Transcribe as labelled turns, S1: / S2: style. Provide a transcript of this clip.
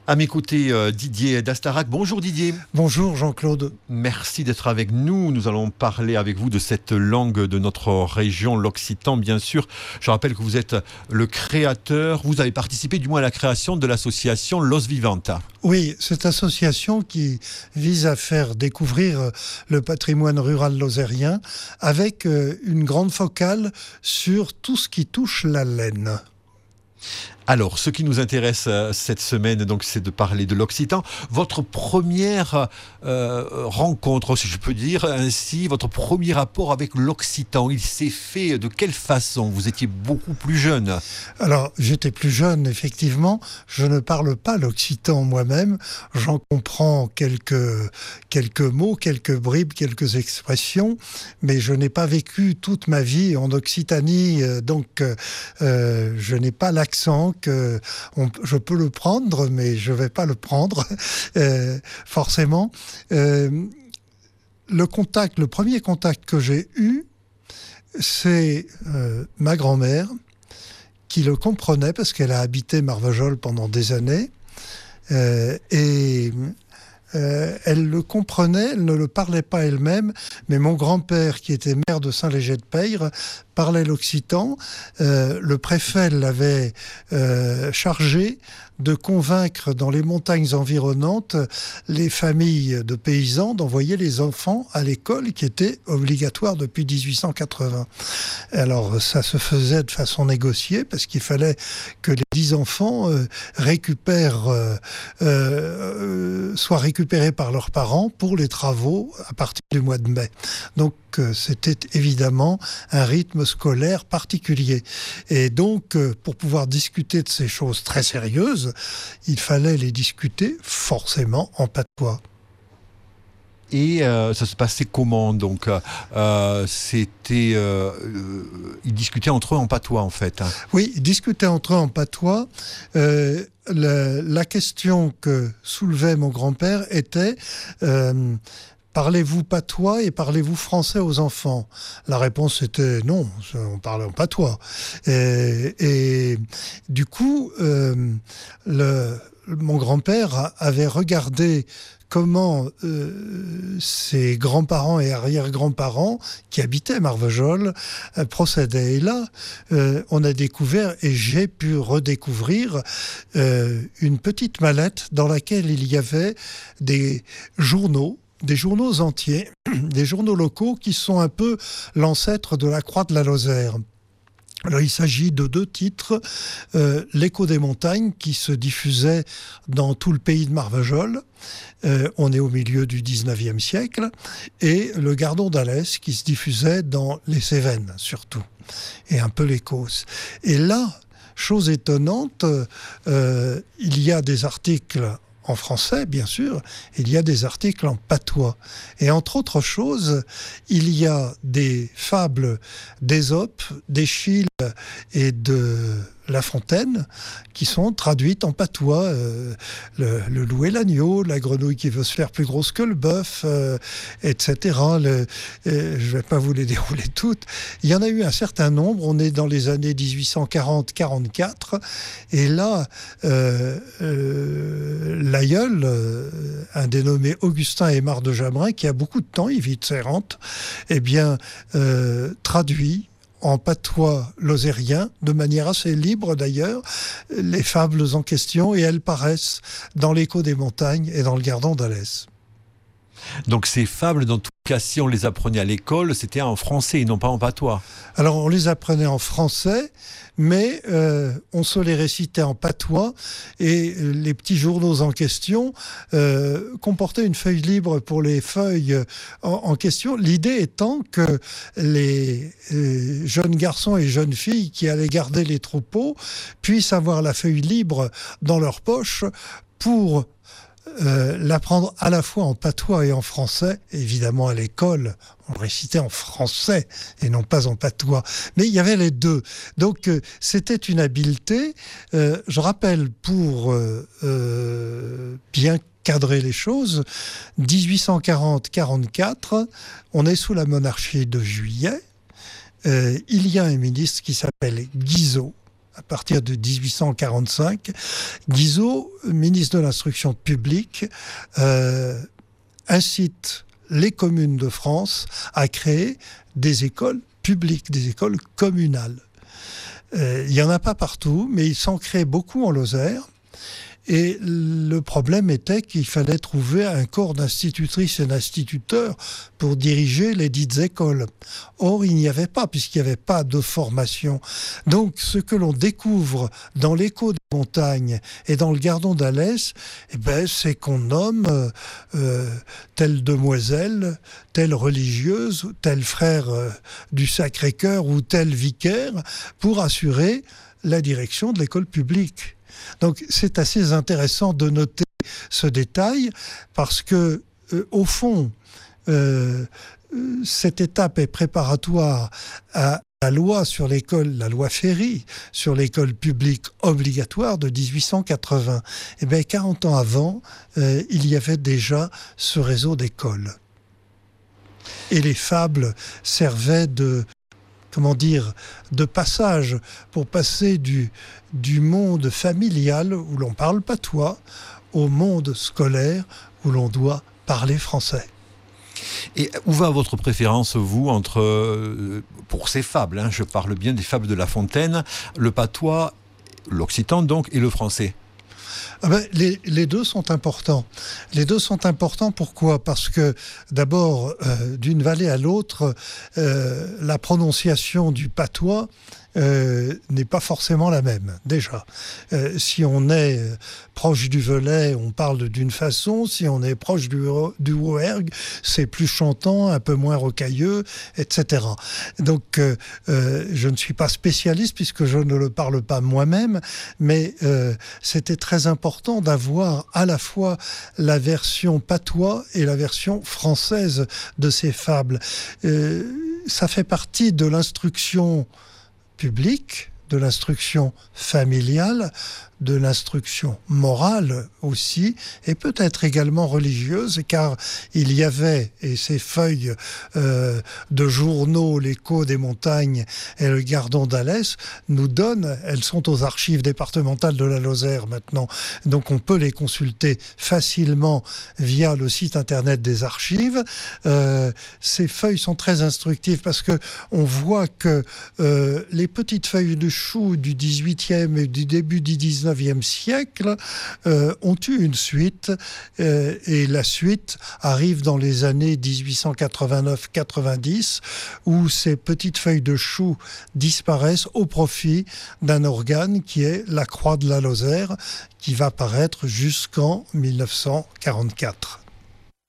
S1: À mes côtés, Didier d'Astarac. Bonjour Didier.
S2: Bonjour Jean-Claude.
S1: Merci d'être avec nous. Nous allons parler avec vous de cette langue de notre région, l'occitan bien sûr. Je rappelle que vous êtes le créateur, vous avez participé du moins à la création de l'association Los Vivanta.
S2: Oui, cette association qui vise à faire découvrir le patrimoine rural lozérien avec une grande focale sur tout ce qui touche la laine.
S1: Alors, ce qui nous intéresse cette semaine, donc, c'est de parler de l'occitan. Votre première rencontre, si je peux dire ainsi, votre premier rapport avec l'occitan, il s'est fait de quelle façon? Vous étiez beaucoup plus jeune.
S2: Alors, j'étais plus jeune, effectivement. Je ne parle pas l'occitan moi-même. J'en comprends quelques mots, quelques bribes, quelques expressions, mais je n'ai pas vécu toute ma vie en Occitanie, donc je n'ai pas l'accent que je peux le prendre, mais je ne vais pas le prendre, forcément. Le premier contact que j'ai eu, c'est ma grand-mère, qui le comprenait parce qu'elle a habité Marvejols pendant des années, et elle le comprenait, elle ne le parlait pas elle-même, mais mon grand-père, qui était maire de Saint-Léger-de-Peyre, parlait l'occitan. Le préfet l'avait chargé de convaincre dans les montagnes environnantes les familles de paysans d'envoyer les enfants à l'école qui était obligatoire depuis 1880. Alors ça se faisait de façon négociée parce qu'il fallait que les 10 enfants soient récupérés par leurs parents pour les travaux à partir du mois de mai. Donc c'était évidemment un rythme scolaire particulier. Et donc, pour pouvoir discuter de ces choses très sérieuses, il fallait les discuter forcément en patois.
S1: Et ça se passait comment? Donc, ils discutaient entre eux en patois, en fait.
S2: Oui, ils discutaient entre eux en patois. La question que soulevait mon grand-père était... parlez-vous patois et parlez-vous français aux enfants? La réponse était non, on parlait en patois. Et du coup, mon grand-père avait regardé comment ses grands-parents et arrière-grands-parents qui habitaient Marvejols procédaient. Et là, on a découvert, et j'ai pu redécouvrir, une petite mallette dans laquelle il y avait des journaux entiers, des journaux locaux qui sont un peu l'ancêtre de la Croix de la Lozère. Alors, il s'agit de 2 titres, l'Écho des montagnes qui se diffusait dans tout le pays de Marvejols, on est au milieu du 19e siècle, et le Gardon d'Alès qui se diffusait dans les Cévennes surtout, et un peu les Causses. Et là, chose étonnante, il y a des articles en français, bien sûr, il y a des articles en patois. Et entre autres choses, il y a des fables d'Ésope, d'Échille et de La Fontaine qui sont traduites en patois. Le loup et l'agneau, la grenouille qui veut se faire plus grosse que le bœuf, etc. Je ne vais pas vous les dérouler toutes. Il y en a eu un certain nombre. On est dans les années 1840-44. Et là, l'aïeul, un dénommé Augustin Aymar de Jamrin, qui a beaucoup de temps, il vit de ses rentes, traduit en patois lozérien, de manière assez libre d'ailleurs, les fables en question, et elles paraissent dans l'Écho des montagnes et dans le Gardon d'Alès.
S1: Donc ces fables, dans tout cas, si on les apprenait à l'école, c'était en français et non pas en patois.
S2: Alors on les apprenait en français, mais on se les récitait en patois, et les petits journaux en question comportaient une feuille libre pour les feuilles en question. L'idée étant que les jeunes garçons et jeunes filles qui allaient garder les troupeaux puissent avoir la feuille libre dans leur poche pour l'apprendre à la fois en patois et en français. Évidemment, à l'école, on le récitait en français et non pas en patois. Mais il y avait les deux. Donc, c'était une habileté. Je rappelle, pour bien cadrer les choses, 1840-44, on est sous la monarchie de Juillet. Il y a un ministre qui s'appelle Guizot, à partir de 1845, Guizot, ministre de l'instruction publique, incite les communes de France à créer des écoles publiques, des écoles communales. Il n'y en a pas partout, mais il s'en crée beaucoup en Lozère. Et le problème était qu'il fallait trouver un corps d'institutrices et d'instituteurs pour diriger les dites écoles. Or, il n'y avait pas, puisqu'il n'y avait pas de formation. Donc, ce que l'on découvre dans l'écho des montagnes et dans le Gardon d'Alès, c'est qu'on nomme telle demoiselle, telle religieuse, tel frère du Sacré-Cœur ou tel vicaire pour assurer la direction de l'école publique. Donc c'est assez intéressant de noter ce détail parce que, au fond, cette étape est préparatoire à la loi sur l'école, la loi Ferry, sur l'école publique obligatoire de 1880. 40 ans avant, il y avait déjà ce réseau d'écoles. Et les fables servaient de passage pour passer du monde familial où l'on parle patois au monde scolaire où l'on doit parler français.
S1: Et où va votre préférence, vous, pour ces fables, je parle bien des fables de La Fontaine, le patois, l'occitan donc, et le français?
S2: Les deux sont importants. Les deux sont importants, pourquoi ? Parce que, d'abord, d'une vallée à l'autre, la prononciation du patois n'est pas forcément la même, déjà. Si on est proche du Velay, on parle d'une façon. Si on est proche du Rouergue, c'est plus chantant, un peu moins rocailleux, etc. Donc, je ne suis pas spécialiste puisque je ne le parle pas moi-même, mais c'était très important d'avoir à la fois la version patois et la version française de ces fables. Ça fait partie de l'instruction publique, de l'instruction familiale, de l'instruction morale aussi, et peut-être également religieuse, car il y avait, et ces feuilles de journaux, l'Écho des montagnes et le Gardon d'Alès, nous donnent, elles sont aux archives départementales de la Lozère maintenant, donc on peut les consulter facilement via le site internet des archives. Ces feuilles sont très instructives parce que on voit que les petites feuilles de chou du 18e et du début du 19e siècle ont eu une suite et la suite arrive dans les années 1889-90 où ces petites feuilles de chou disparaissent au profit d'un organe qui est la Croix de la Lozère qui va paraître jusqu'en 1944.